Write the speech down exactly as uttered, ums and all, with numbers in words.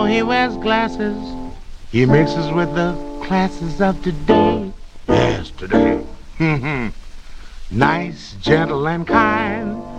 he wears glasses, he mixes with the classes of today. Yes, today. Nice, gentle, and kind.